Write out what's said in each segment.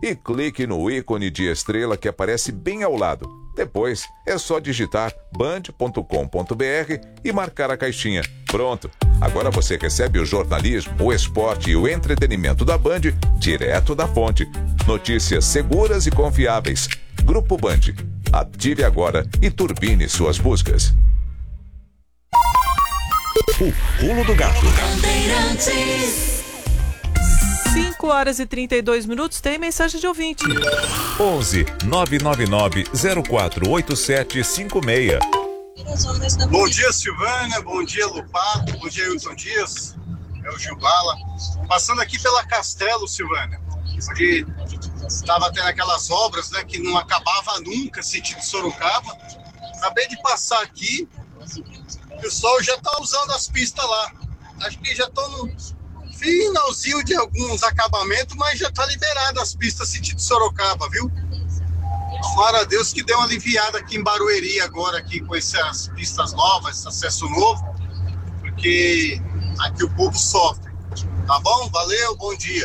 e clique no ícone de estrela que aparece bem ao lado. Depois é só digitar band.com.br e marcar a caixinha. Pronto! Agora você recebe o jornalismo, o esporte e o entretenimento da Band direto da fonte. Notícias seguras e confiáveis. Grupo Band. Ative agora e turbine suas buscas. O Pulo do Gato. 5 horas e 32 minutos, tem mensagem de ouvinte. 11 999 048756. Bom dia, Silvânia. Bom dia, Lupato. Bom dia, Wilson Dias. É o Gilbala. Passando aqui pela Castelo, Silvânia. Porque estava tendo aquelas obras, né, que não acabava nunca, sentido Sorocaba. Acabei de passar aqui. O pessoal já está usando as pistas lá. Acho que já estão no finalzinho de alguns acabamentos, mas já está liberado as pistas sentido Sorocaba, viu? Tomara a Deus que dê uma aliviada aqui em Barueri agora, aqui com essas pistas novas, esse acesso novo, porque aqui o povo sofre. Tá bom? Valeu, bom dia.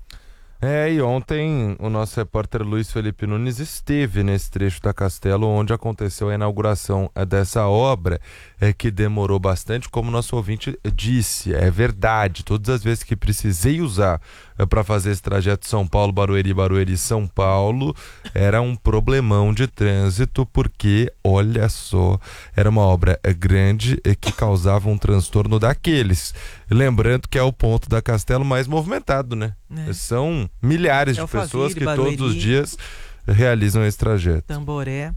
E ontem o nosso repórter Luiz Felipe Nunes esteve nesse trecho da Castelo, onde aconteceu a inauguração dessa obra, que demorou bastante, como nosso ouvinte disse. É verdade, todas as vezes que precisei usar para fazer esse trajeto São Paulo, Barueri, Barueri, São Paulo, era um problemão de trânsito, porque, olha só, era uma obra grande que causava um transtorno daqueles. Lembrando que é o ponto da Castelo mais movimentado, né? São milhares de pessoas que Barueri, todos os dias realizam esse trajeto. Tamboré.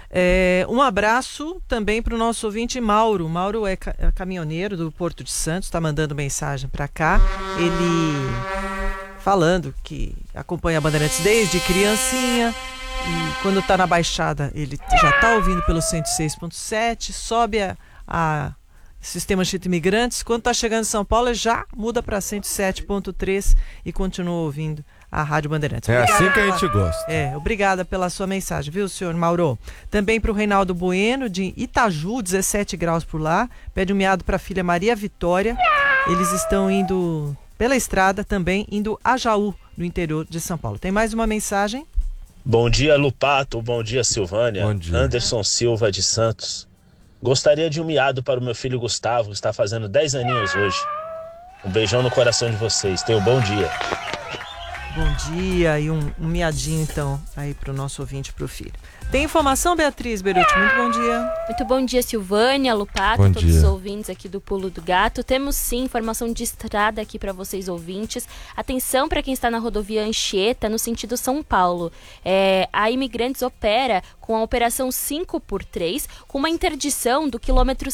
Um abraço também para o nosso ouvinte Mauro. Mauro é caminhoneiro do Porto de Santos, está mandando mensagem para cá. Ele falando que acompanha a Bandeirantes desde criancinha e quando está na Baixada ele já está ouvindo pelo 106.7, sobe a Sistema Chita Imigrantes, quando está chegando em São Paulo ele já muda para 107.3 e continua ouvindo a Rádio Bandeirantes. Obrigada assim que a gente gosta. Obrigada pela sua mensagem, viu, senhor Mauro? Também para o Reinaldo Bueno, de Itaju, 17 graus por lá. Pede um miado para a filha Maria Vitória. Eles estão indo pela estrada também, indo a Jaú, no interior de São Paulo. Tem mais uma mensagem? Bom dia, Lupato. Bom dia, Silvânia. Bom dia. Anderson Silva de Santos. Gostaria de um miado para o meu filho Gustavo, que está fazendo 10 aninhos hoje. Um beijão no coração de vocês. Tenham um bom dia. Bom dia e um miadinho então aí para o nosso ouvinte, para o filho. Tem informação, Beatriz Beruti? Muito bom dia. Muito bom dia, Silvânia, Lupato, todos os ouvintes aqui do Pulo do Gato. Temos sim informação de estrada aqui para vocês ouvintes. Atenção para quem está na rodovia Anchieta, no sentido São Paulo. A Imigrantes opera com a operação 5x3, com uma interdição do quilômetro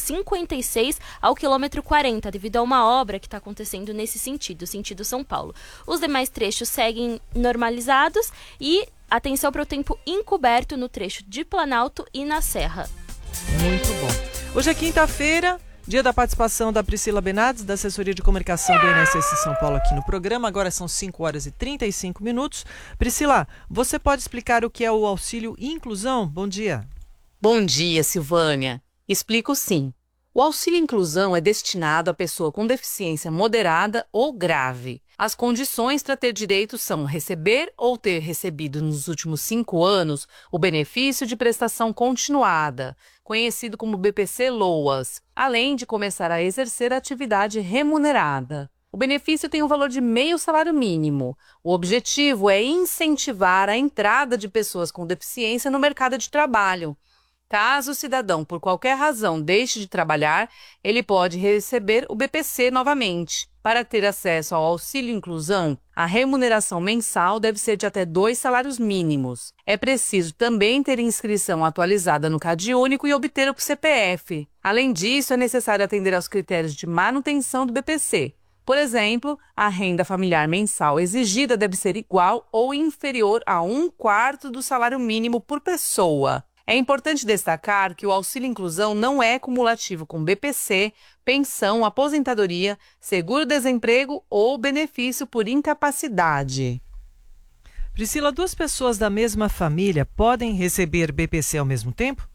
56 ao quilômetro 40, devido a uma obra que está acontecendo nesse sentido São Paulo. Os demais trechos seguem normalizados e atenção para o tempo encoberto no trecho de Planalto e na Serra. Muito bom. Hoje é quinta-feira, dia da participação da Priscila Benades, da assessoria de comunicação do INSS São Paulo aqui no programa. Agora são 5 horas e 35 minutos. Priscila, você pode explicar o que é o auxílio inclusão? Bom dia. Bom dia, Silvânia. Explico sim. O auxílio inclusão é destinado à pessoa com deficiência moderada ou grave. As condições para ter direito são receber ou ter recebido nos últimos 5 anos o benefício de prestação continuada, conhecido como BPC-LOAS, além de começar a exercer a atividade remunerada. O benefício tem um valor de meio salário mínimo. O objetivo é incentivar a entrada de pessoas com deficiência no mercado de trabalho. Caso o cidadão, por qualquer razão, deixe de trabalhar, ele pode receber o BPC novamente. Para ter acesso ao auxílio inclusão, a remuneração mensal deve ser de até 2 salários mínimos. É preciso também ter inscrição atualizada no CadÚnico e obter o CPF. Além disso, é necessário atender aos critérios de manutenção do BPC. Por exemplo, a renda familiar mensal exigida deve ser igual ou inferior a 1/4 do salário mínimo por pessoa. É importante destacar que o auxílio inclusão não é cumulativo com BPC, pensão, aposentadoria, seguro-desemprego ou benefício por incapacidade. Priscila, 2 pessoas da mesma família podem receber BPC ao mesmo tempo?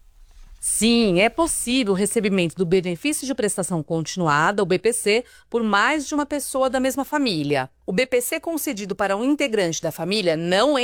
Sim, é possível o recebimento do benefício de prestação continuada, o BPC, por mais de uma pessoa da mesma família. O BPC concedido para um integrante da família não